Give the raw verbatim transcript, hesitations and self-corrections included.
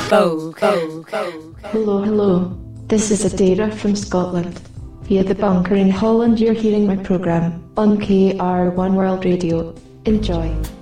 Hello, hello. This is Adara from Scotland. Via the bunker in Holland, you're hearing my programme on K R one World Radio. Enjoy.